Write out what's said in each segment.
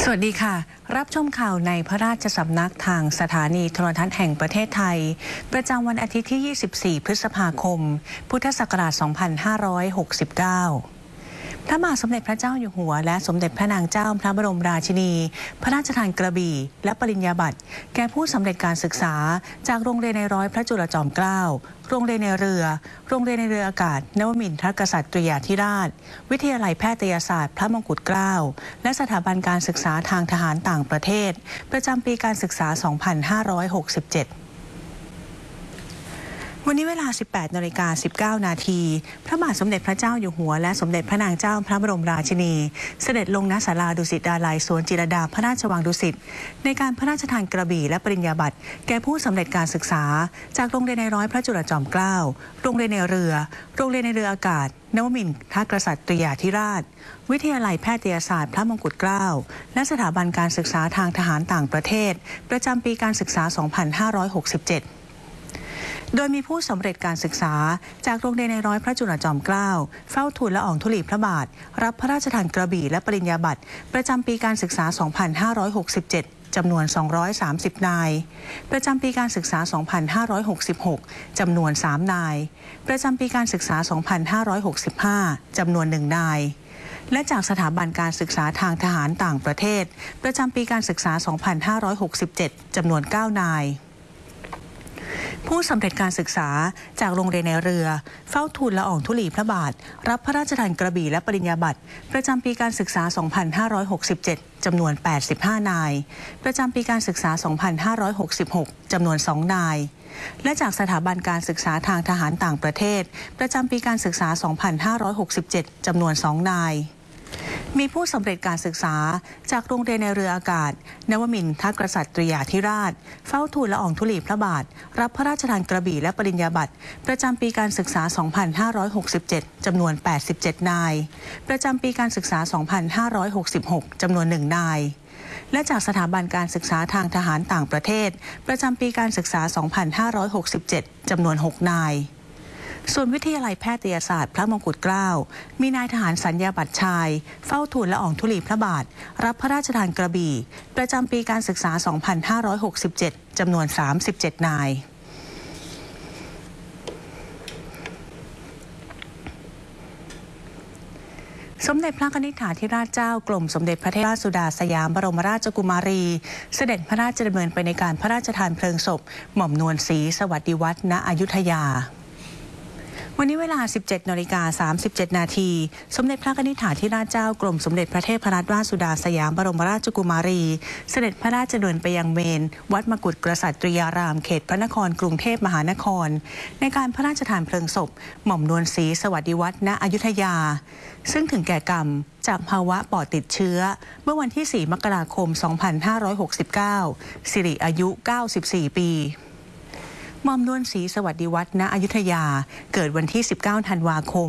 สวัสดีค่ะรับชมข่าวในพระราชสำนักทางสถานีโทรทัศน์แห่งประเทศไทยประจำวันอาทิตย์ที่ 24 พฤษภาคม พุทธศักราช 2569 พระบาทสมเด็จพระเจ้าอยู่หัวและสมเด็จพระนางเจ้าพระบรมราชินีพระราชทานกระบี่และปริญญาบัตรแก่ผู้สำเร็จการศึกษาจากโรงเรียนในร้อยพระจุลจอมเกล้าโรงเรียนในเรือโรงเรียนในเรืออากาศนวมินทรกษัตริยาธิราชวิทยาลัยแพทยศาสตร์พระมงกุฎเกล้าและสถาบันการศึกษาทางทหารต่างประเทศประจำปีการศึกษา 2567วันนี้เวลา 18:19 นาทีพระบาทสมเด็จพระเจ้าอยู่หัวและสมเด็จพระนางเจ้าพระบรมราชินีเสด็จลงณศาลาดุสิตดาลัยสวนจิรดาพระราชวังดุสิตในการพระราชทานกระบี่และปริญญาบัตรแก่ผู้สำเร็จการศึกษาจากโรงเรียนในร้อยพระจุลจอมเกล้าโรงเรียนในเรือโรงเรียนในเรืออากาศนวมินทรกษัตริยาธิราชวิทยาลัยแพทยศาสตร์พระมงกุฎเกล้าและสถาบันการศึกษาทางทหารต่างประเทศประจำปีการศึกษา 2567โดยมีผู้สำเร็จการศึกษาจากโรงเรียนในร้อยพระจุลจอมเกล้าเฝ้าทูลละอองธุลีพระบาทรับพระราชทานกระบี่และปริญญาบัตรประจำปีการศึกษา 2567 จำนวน 230 นายประจำปีการศึกษา 2566 จำนวน 3 นายประจำปีการศึกษา 2565 จำนวน 1 นายและจากสถาบันการศึกษาทางทหารต่างประเทศประจำปีการศึกษา 2567 จำนวน 9 นายผู้สำเร็จการศึกษาจากโรงเรียนในเรือเฝ้าทูลละอองธุลีพระบาทรับพระราชทานกระบี่และปริญญาบัตรประจำปีการศึกษา 2567 จำนวน 85 นายประจำปีการศึกษา 2566 จำนวน 2 นายและจากสถาบันการศึกษาทางทหารต่างประเทศประจำปีการศึกษา 2567 จำนวน 2 นายมีผู้สำเร็จการศึกษาจากโรงเรียนในเรืออากาศนวมินทรกษัตริยาธิราชเฝ้าทูลละอองธุลีพระบาทรับพระราชทานกระบี่และปริญญาบัตรประจำปีการศึกษา 2567 จำนวน 87 นายประจำปีการศึกษา 2566 จำนวน 1 นายและจากสถาบันการศึกษาทางทหารต่างประเทศประจำปีการศึกษา 2567 จำนวน 6 นายส่วนวิทยาลัยแพทยศาสตร์พระมงกุฎเกล้ามีนายทหารสัญญาบัตรชายเฝ้าทูลละอองธุลีพระบาทรับพระราชทานกระบี่ประจำปีการศึกษา 2567 จำนวน 37 นายสมเด็จพระนิธิถาธิราชเจ้ากรมสมเด็จพระเทพสุดาสยามบรมราชกุมารีเสด็จพระราชดำเนินไปในการพระราชทานเพลิงศพหม่อมนวลศรีสวัสดิวัฒน์ ณ อยุธยาวันนี้เวลา 17:37 นาทีสมเด็จพระนิธิถาธิราชเจ้ากรมสมเด็จพระเทพรัตนราชสุดาสยามบรมราชกุมารีเสด็จพระราชดำเนินไปยังเมนวัดมกุฎกษัตริยารามเขตพระนครกรุงเทพมหานครในการพระราชทานเพลิงศพหม่อมนวลศรีสวัสดิวัฒน์ ณ อยุธยาซึ่งถึงแก่กรรมจากภาวะปอดติดเชื้อเมื่อวันที่ 4 มกราคม 2569 สิริอายุ 94 ปีหม่อมนวลศรีสวัสดิวัฒน์ ณ อยุธยาเกิดวันที่ 19 ธันวาคม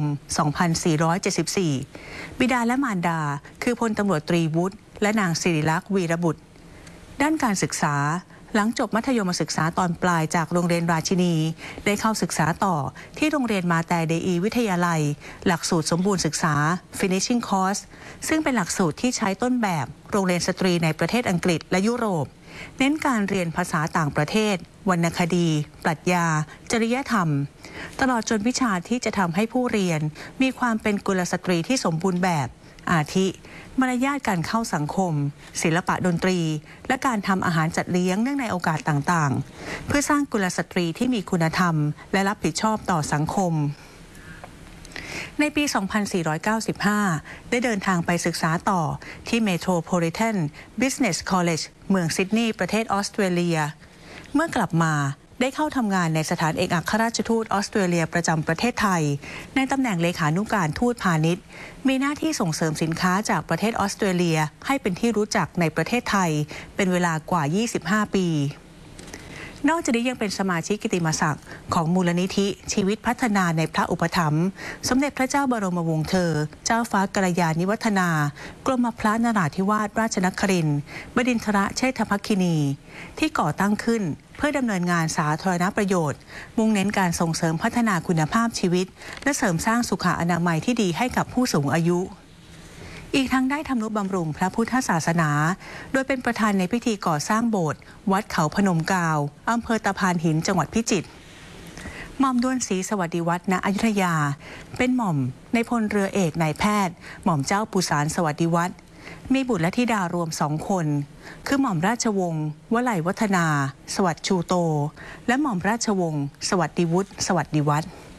2474 บิดาและมารดาคือพลตำรวจตรีวุฒิและนางศิริลักษณ์วีรบุตรด้านการศึกษาหลังจบมัธยมศึกษาตอนปลายจากโรงเรียนราชินีได้เข้าศึกษาต่อที่โรงเรียนมาแต่เดอีวิทยาลัยหลักสูตรสมบูรณ์ศึกษา Finishing Course ซึ่งเป็นหลักสูตรที่ใช้ต้นแบบโรงเรียนสตรีในประเทศอังกฤษและยุโรปเน้นการเรียนภาษาต่างประเทศวรรณคดีปรัชญาจริยธรรมตลอดจนวิชาที่จะทำให้ผู้เรียนมีความเป็นกุลสตรีที่สมบูรณ์แบบอาทิมารยาทการเข้าสังคมศิลปะดนตรีและการทำอาหารจัดเลี้ยงเนื่องในโอกาสต่างๆเพื่อสร้างกุลสตรีที่มีคุณธรรมและรับผิดชอบต่อสังคมในปี 2495 ได้เดินทางไปศึกษาต่อที่ Metropolitan Business College เมืองซิดนีย์ประเทศออสเตรเลียเมื่อกลับมาได้เข้าทำงานในสถานเอกอัครราชทูตออสเตรเลียประจำประเทศไทยในตำแหน่งเลขานุการทูตพาณิชย์มีหน้าที่ส่งเสริมสินค้าจากประเทศออสเตรเลียให้เป็นที่รู้จักในประเทศไทยเป็นเวลากว่า 25 ปีนอกจากนี้ยังเป็นสมาชิกกิตติมศักดิ์ของมูลนิธิชีวิตพัฒนาในพระอุปถัมภ์สมเด็จพระเจ้าบรมวงศ์เธอเจ้าฟ้ากัลยาณิวัฒนากรมพระนราธิวาสราชนครินทร์บดินทรเชษฐภัคินีที่ก่อตั้งขึ้นเพื่อดำเนินงานสาธารณประโยชน์มุ่งเน้นการส่งเสริมพัฒนาคุณภาพชีวิตและเสริมสร้างสุขอนามัยที่ดีให้กับผู้สูงอายุอีกทั้งได้ทำนุบำรุงพระพุทธศาสนาโดยเป็นประธานในพิธีก่อสร้างโบสถ์วัดเขาพนมกาวอำเภอตะพานหินจังหวัดพิจิตรหม่อมด้วนศรีสวัสดิวัฒน์ณอยุธยาเป็นหม่อมในพลเรือเอกนายแพทย์หม่อมเจ้าปุสารสวัสดิวัฒน์มีบุตรและธิดารวม2 คนคือหม่อมราชวงศ์วลัยวัฒนาสวัสดิ์ชูโตและหม่อมราชวงศ์สวัสดิวุฒิสวัสดิวัฒน์